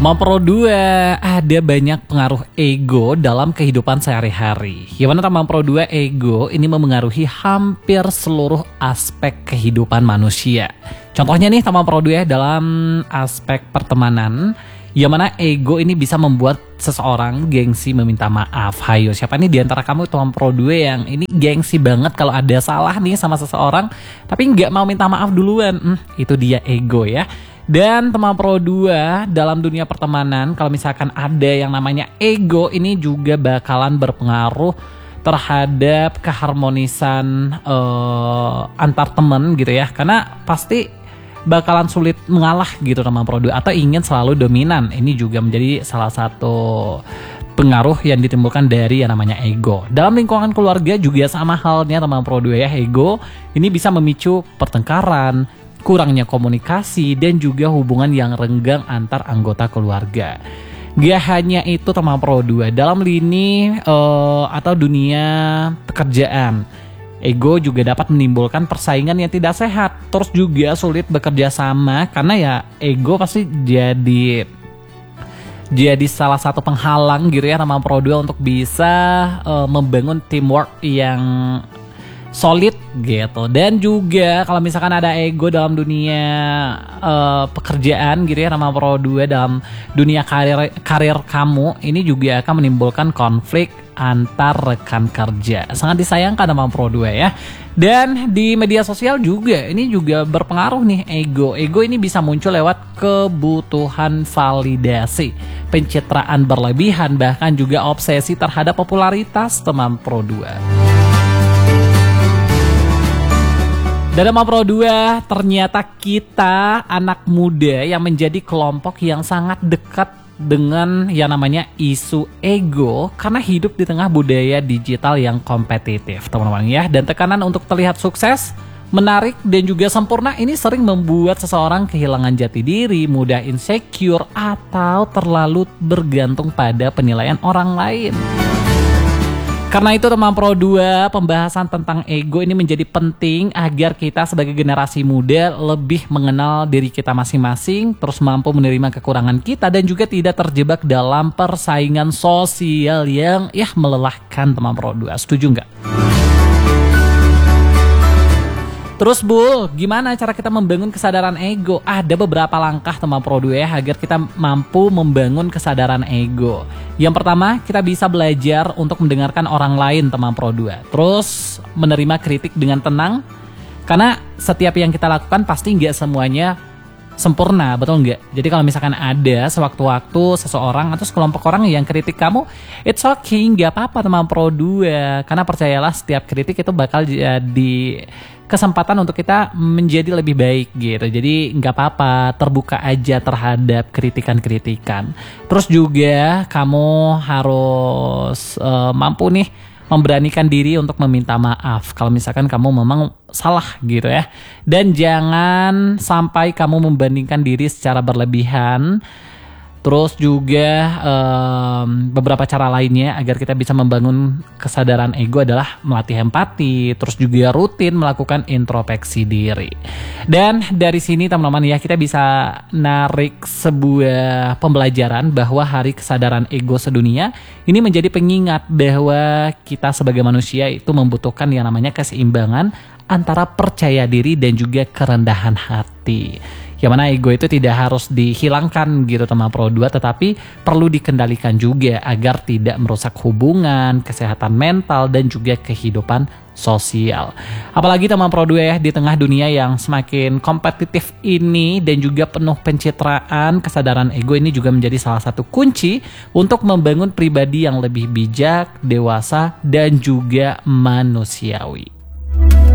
Nomor 2, ada banyak pengaruh ego dalam kehidupan sehari-hari. Gimana nomor 2, ego ini memengaruhi hampir seluruh aspek kehidupan manusia. Contohnya nih nomor 2 dalam aspek pertemanan, yang mana ego ini bisa membuat seseorang gengsi meminta maaf. Hayo, siapa nih diantara kamu nomor 2 yang ini gengsi banget kalau ada salah nih sama seseorang, tapi nggak mau minta maaf duluan? Itu dia ego ya. Dan teman pro 2 dalam dunia pertemanan, kalau misalkan ada yang namanya ego, ini juga bakalan berpengaruh terhadap keharmonisan antar teman gitu ya. Karena pasti bakalan sulit mengalah gitu teman pro 2, atau ingin selalu dominan. Ini juga menjadi salah satu pengaruh yang ditimbulkan dari yang namanya ego. Dalam lingkungan keluarga juga sama halnya teman pro 2 ya. Ego ini bisa memicu pertengkaran, kurangnya komunikasi, dan juga hubungan yang renggang antar anggota keluarga. Gak hanya itu teman pro 2, dalam lini atau dunia pekerjaan, ego juga dapat menimbulkan persaingan yang tidak sehat. Terus juga sulit bekerja sama, karena ya ego pasti jadi salah satu penghalang gitu ya teman pro 2 untuk bisa membangun teamwork yang solid gitu. Dan juga kalau misalkan ada ego dalam dunia pekerjaan gitu ya nama pro 2, dalam dunia karir kamu, ini juga akan menimbulkan konflik antar rekan kerja. Sangat disayangkan nama pro 2 ya. Dan di media sosial juga ini juga berpengaruh nih ego. Ego ini bisa muncul lewat kebutuhan validasi, pencitraan berlebihan, bahkan juga obsesi terhadap popularitas teman pro 2. Dan nomor pro 2, ternyata kita anak muda yang menjadi kelompok yang sangat dekat dengan yang namanya isu ego, karena hidup di tengah budaya digital yang kompetitif teman-teman ya. Dan tekanan untuk terlihat sukses, menarik, dan juga sempurna ini sering membuat seseorang kehilangan jati diri, mudah insecure, atau terlalu bergantung pada penilaian orang lain. Karena itu teman pro 2, pembahasan tentang ego ini menjadi penting agar kita sebagai generasi muda lebih mengenal diri kita masing-masing, terus mampu menerima kekurangan kita, dan juga tidak terjebak dalam persaingan sosial yang melelahkan teman pro 2. Setuju nggak? Terus Bul, gimana cara kita membangun kesadaran ego? Ada beberapa langkah teman pro 2 ya agar kita mampu membangun kesadaran ego. Yang pertama, kita bisa belajar untuk mendengarkan orang lain teman pro 2. Terus menerima kritik dengan tenang, karena setiap yang kita lakukan pasti nggak semuanya sempurna, betul nggak? Jadi kalau misalkan ada sewaktu-waktu seseorang atau sekelompok orang yang kritik kamu, it's okay, nggak apa-apa teman pro 2. Karena percayalah, setiap kritik itu bakal jadi kesempatan untuk kita menjadi lebih baik gitu. Jadi nggak apa-apa, terbuka aja terhadap kritikan-kritikan. Terus juga kamu harus mampu nih memberanikan diri untuk meminta maaf kalau misalkan kamu memang salah gitu ya. Dan jangan sampai kamu membandingkan diri secara berlebihan. Terus juga beberapa cara lainnya agar kita bisa membangun kesadaran ego adalah melatih empati, terus juga rutin melakukan introspeksi diri. Dan dari sini teman-teman ya, kita bisa narik sebuah pembelajaran bahwa Hari Kesadaran Ego Sedunia ini menjadi pengingat bahwa kita sebagai manusia itu membutuhkan yang namanya keseimbangan antara percaya diri dan juga kerendahan hati. Yang mana ego itu tidak harus dihilangkan gitu teman pro 2, tetapi perlu dikendalikan juga agar tidak merusak hubungan, kesehatan mental, dan juga kehidupan sosial. Apalagi teman pro 2 ya, di tengah dunia yang semakin kompetitif ini dan juga penuh pencitraan, kesadaran ego ini juga menjadi salah satu kunci untuk membangun pribadi yang lebih bijak, dewasa, dan juga manusiawi.